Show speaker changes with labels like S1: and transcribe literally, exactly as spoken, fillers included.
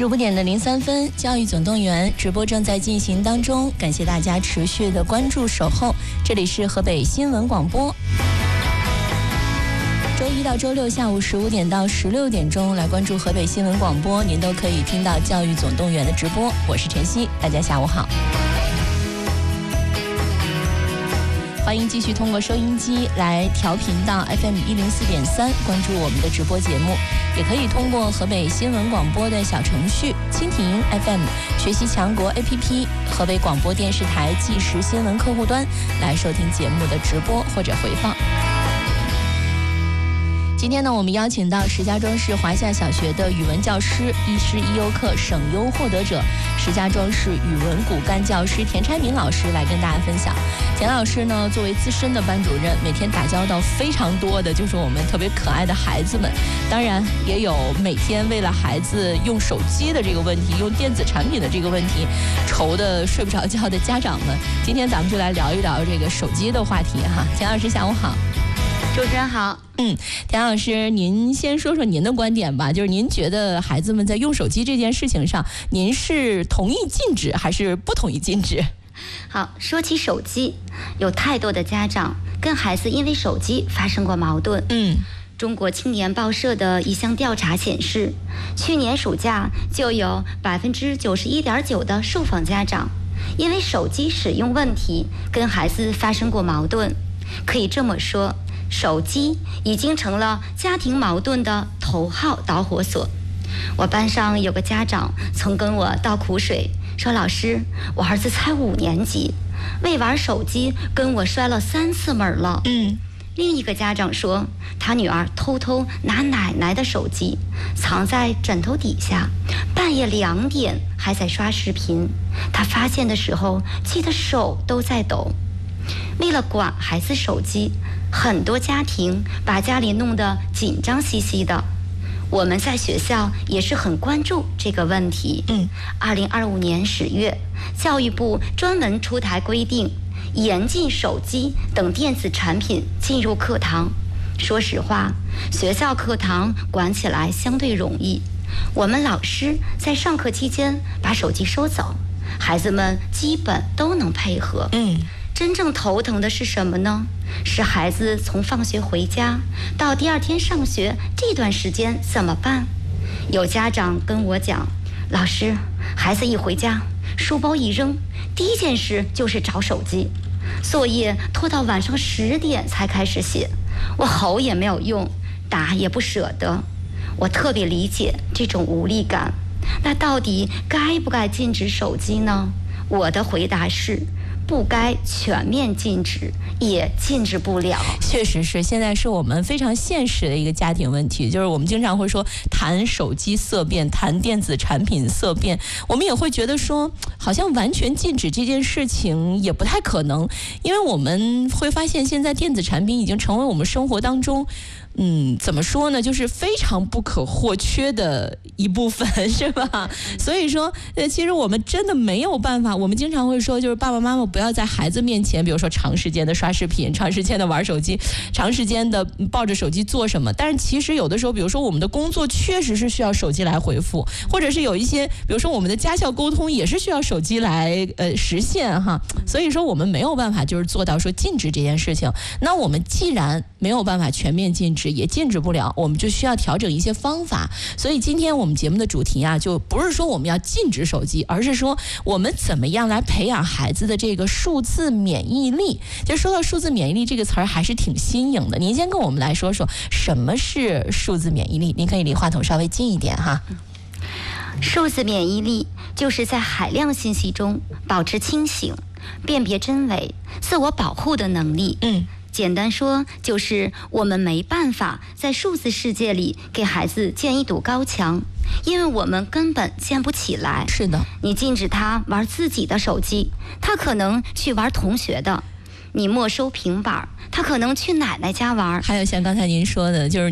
S1: 十五点的零三分，教育总动员直播正在进行当中，感谢大家持续的关注守候。这里是河北新闻广播，周一到周六下午十五点到十六点钟来关注河北新闻广播，您都可以听到教育总动员的直播。我是晨曦，大家下午好。欢迎继续通过收音机来调频到 F M 一零四点三，关注我们的直播节目，也可以通过河北新闻广播的小程序、蜻蜓 F M、学习强国 A P P、河北广播电视台即时新闻客户端来收听节目的直播或者回放。今天呢，我们邀请到石家庄市华夏小学的语文教师、一师一优课省优获得者、石家庄市语文骨干教师田拆明老师来跟大家分享。田老师呢，作为资深的班主任，每天打交道非常多的就是我们特别可爱的孩子们，当然也有每天为了孩子用手机的这个问题、用电子产品的这个问题愁得睡不着觉的家长们。今天咱们就来聊一聊这个手机的话题哈。田老师下午好。
S2: 主持人好。
S1: 嗯，田老师，您先说说您的观点吧，就是您觉得孩子们在用手机这件事情上，您是同意禁止还是不同意禁止？
S2: 好，说起手机，有太多的家长跟孩子因为手机发生过矛盾。
S1: 嗯，
S2: 中国青年报社的一项调查显示，去年暑假就有百分之九十一点九的受访家长因为手机使用问题跟孩子发生过矛盾。可以这么说，手机已经成了家庭矛盾的头号导火索。我班上有个家长曾跟我倒苦水，说老师，我儿子才五年级，为玩手机跟我摔了三次门了。
S1: 嗯，
S2: 另一个家长说，他女儿偷偷拿奶奶的手机藏在枕头底下，半夜两点还在刷视频，他发现的时候气得手都在抖。为了管孩子手机，很多家庭把家里弄得紧张兮兮的。我们在学校也是很关注这个问题。
S1: 嗯，
S2: 二零二五年十月，教育部专门出台规定，严禁手机等电子产品进入课堂。说实话，学校课堂管起来相对容易，我们老师在上课期间把手机收走，孩子们基本都能配合。
S1: 嗯。
S2: 真正头疼的是什么呢？是孩子从放学回家到第二天上学这段时间怎么办？有家长跟我讲，老师，孩子一回家，书包一扔，第一件事就是找手机，作业拖到晚上十点才开始写，我吼也没有用，打也不舍得。我特别理解这种无力感。那到底该不该禁止手机呢？我的回答是，不该全面禁止，也禁止不了。
S1: 确实是，现在是我们非常现实的一个家庭问题，就是我们经常会说谈手机色变，谈电子产品色变，我们也会觉得说好像完全禁止这件事情也不太可能，因为我们会发现现在电子产品已经成为我们生活当中嗯，怎么说呢，就是非常不可或缺的一部分，是吧？所以说呃，其实我们真的没有办法，我们经常会说，就是爸爸妈妈不要在孩子面前，比如说长时间的刷视频，长时间的玩手机，长时间的抱着手机做什么。但是其实有的时候，比如说我们的工作确实是需要手机来回复，或者是有一些，比如说我们的家校沟通也是需要手机来呃实现哈。所以说我们没有办法就是做到说禁止这件事情。那我们既然没有办法全面禁止，也禁止不了，我们就需要调整一些方法。所以今天我们节目的主题啊，就不是说我们要禁止手机，而是说我们怎么样来培养孩子的这个数字免疫力。就说到数字免疫力这个词儿还是挺新颖的，您先跟我们来说说什么是数字免疫力。您可以离话筒稍微近一点哈。
S2: 数字免疫力就是在海量信息中保持清醒、辨别真伪、自我保护的能力。
S1: 嗯。
S2: 简单说，就是我们没办法在数字世界里给孩子建一堵高墙，因为我们根本建不起来。
S1: 是的，
S2: 你禁止他玩自己的手机，他可能去玩同学的；你没收平板，他可能去奶奶家玩。
S1: 还有像刚才您说的，就是